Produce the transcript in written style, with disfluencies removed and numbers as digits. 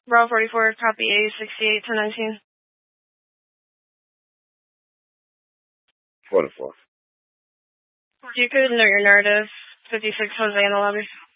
Bravo 44, copy A 68 to 19. 44. You could note your narrative, 56 Jose in the lobby.